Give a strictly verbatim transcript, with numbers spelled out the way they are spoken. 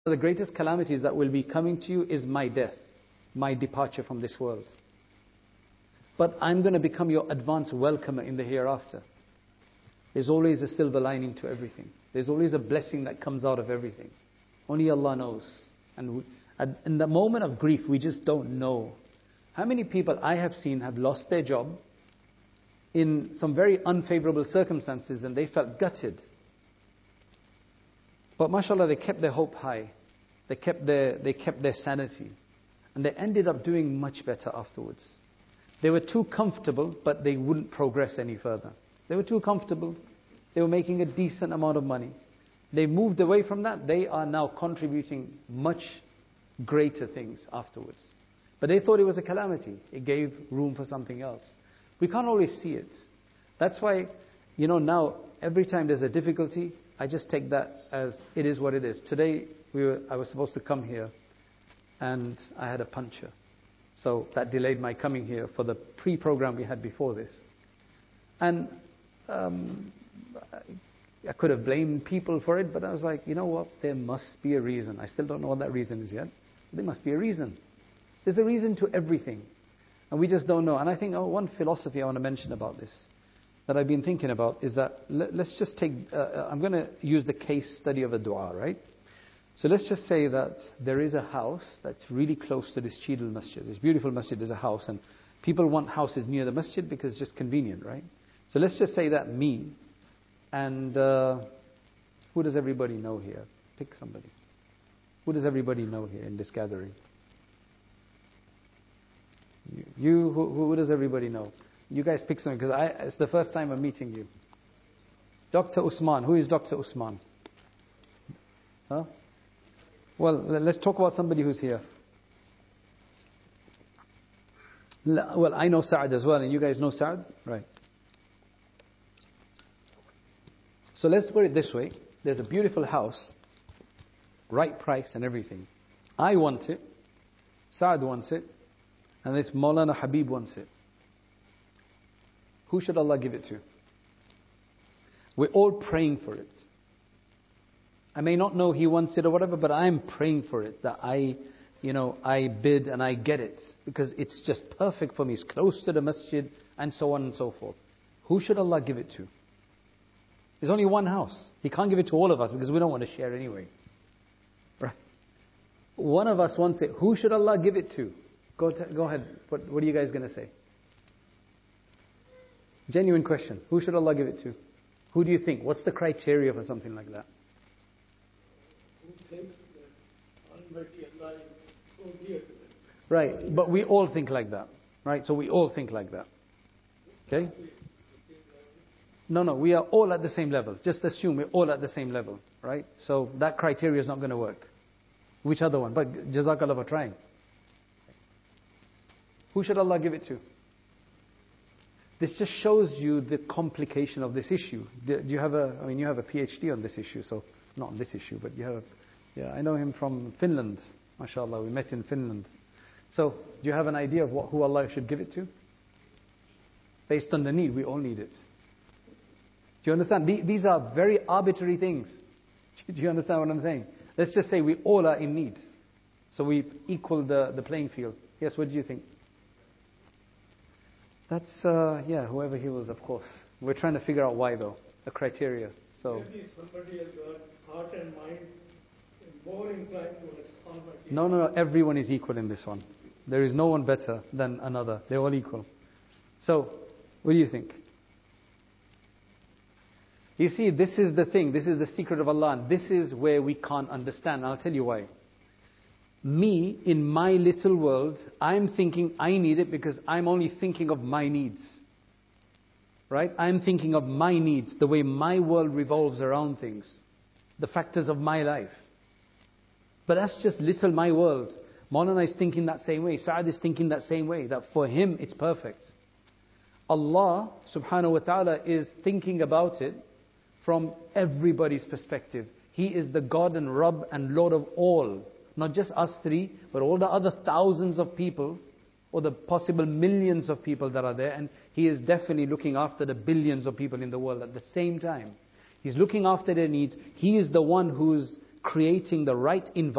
The greatest calamities that will be coming to you is my death, my departure from this world. But I'm going to become your advanced welcomer in the hereafter. There's always a silver lining to everything. There's always a blessing that comes out of everything. Only Allah knows. And we, in the moment of grief, we just don't know. How many people I have seen have lost their job in some very unfavorable circumstances and they felt gutted. But mashallah, they kept their hope high. They kept their, they kept their sanity. And they ended up doing much better afterwards. They were too comfortable, but they wouldn't progress any further. They were too comfortable. They were making a decent amount of money. They moved away from that. They are now contributing much greater things afterwards. But they thought it was a calamity. It gave room for something else. We can't always see it. That's why, you know, now every time there's a difficulty, I just take that as it is what it is. Today, we were, I was supposed to come here and I had a puncture. So that delayed my coming here for the pre-program we had before this. And um, I could have blamed people for it, but I was like, you know what? There must be a reason. I still don't know what that reason is yet. There must be a reason. There's a reason to everything. And we just don't know. And I think oh, one philosophy I want to mention about this that I've been thinking about is that let, let's just take, uh, I'm going to use the case study of a dua, right? So let's just say that there is a house that's really close to this Cheadle Masjid. This beautiful masjid, there's a house, and people want houses near the masjid because it's just convenient, right? So let's just say that me and uh, who does everybody know here? Pick somebody. Who does everybody know here in this gathering? You, you who, who does everybody know? You guys pick something because I, it's the first time I'm meeting you. Doctor Usman. Who is Doctor Usman? Huh? Well, let's talk about somebody who's here. Well, I know Saad as well, and you guys know Saad? Right. So let's put it this way. There's a beautiful house, right price and everything. I want it, Saad wants it, and this Maulana Habib wants it. Who should Allah give it to? We're all praying for it. I may not know he wants it or whatever, but I'm praying for it, that I, you know, I bid and I get it. Because it's just perfect for me. It's close to the masjid and so on and so forth. Who should Allah give it to? There's only one house. He can't give it to all of us because we don't want to share anyway. Right? One of us wants it. Who should Allah give it to? Go, to, go ahead. What, what are you guys going to say? Genuine question. Who should Allah give it to? Who do you think? What's the criteria for something like that? Right, but we all think like that. Right, so we all think like that. Okay? No, no, we are all at the same level. Just assume we're all at the same level. Right? So that criteria is not going to work. Which other one? But Jazakallah for trying. Who should Allah give it to? This just shows you the complication of this issue. Do, do you have a, I mean, you have a PhD on this issue, so not on this issue, but you have, a, yeah, I know him from Finland. MashaAllah, we met in Finland. So, do you have an idea of what, who Allah should give it to? Based on the need, we all need it. Do you understand? These are very arbitrary things. Do you understand what I'm saying? Let's just say we all are in need. So we equal the, the playing field. Yes, what do you think? That's, uh, yeah, whoever he was, of course. We're trying to figure out why, though. The criteria. So. Maybe somebody has got heart and mind more inclined towards Almighty. No, no, no. Everyone is equal in this one. There is no one better than another. They're all equal. So, what do you think? You see, this is the thing. This is the secret of Allah. And this is where we can't understand. I'll tell you why. Me, in my little world, I'm thinking I need it because I'm only thinking of my needs. Right? I'm thinking of my needs, the way my world revolves around things. The factors of my life. But that's just little my world. Maulana is thinking that same way. Saad is thinking that same way. That for him, it's perfect. Allah, subhanahu wa ta'ala, is thinking about it from everybody's perspective. He is the God and Rabb and Lord of all. Not just us three, but all the other thousands of people, or the possible millions of people that are there. And He is definitely looking after the billions of people in the world at the same time. He's looking after their needs. He is the one who's creating the right environment.